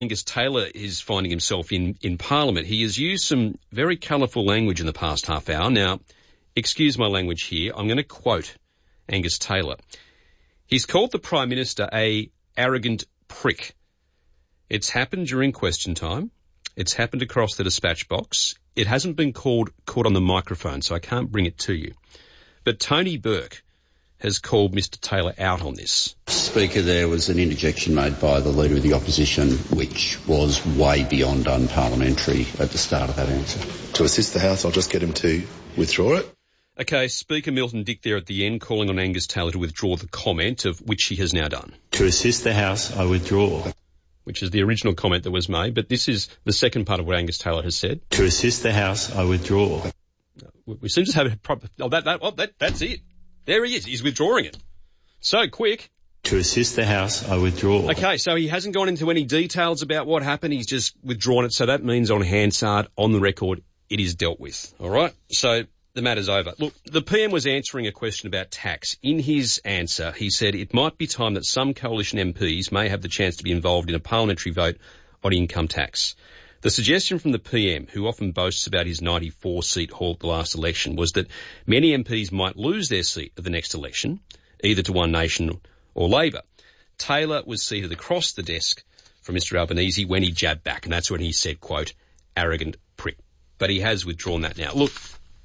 Angus Taylor is finding himself in Parliament. He has used some very colourful language in the past half hour. Now, excuse my language here. I'm going to quote Angus Taylor. He's called the Prime Minister a arrogant prick. It's happened during question time. It's happened across the dispatch box. It hasn't been caught on the microphone, so I can't bring it to you. But Tony Burke has called Mr Taylor out on this. Speaker, there was an interjection made by the Leader of the Opposition which was way beyond unparliamentary at the start of that answer. To assist the House, I'll just get him to withdraw it. OK, Speaker Milton Dick there at the end calling on Angus Taylor to withdraw the comment, of which he has now done. To assist the House, I withdraw. Which is the original comment that was made, but this is the second part of what Angus Taylor has said. To assist the House, I withdraw. We seem to have a proper... that's it. There he is. He's withdrawing it. So quick. To assist the House, I withdraw. OK, so he hasn't gone into any details about what happened. He's just withdrawn it. So that means on Hansard, on the record, it is dealt with. All right? So the matter's over. Look, the PM was answering a question about tax. In his answer, he said it might be time that some coalition MPs may have the chance to be involved in a parliamentary vote on income tax. The suggestion from the PM, who often boasts about his 94-seat haul at the last election, was that many MPs might lose their seat at the next election, either to One Nation or Labor. Taylor was seated across the desk from Mr Albanese when he jabbed back, and that's when he said, quote, arrogant prick. But he has withdrawn that now. Look,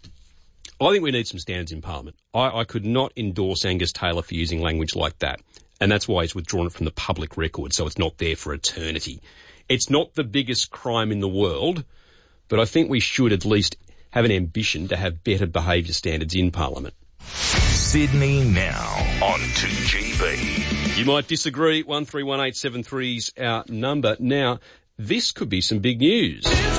I think we need some standards in Parliament. I could not endorse Angus Taylor for using language like that, and that's why he's withdrawn it from the public record, so it's not there for eternity. It's not the biggest crime in the world, but I think we should at least have an ambition to have better behaviour standards in Parliament. Sydney Now on 2GB. You might disagree. 131873's our number. Now, this could be some big news.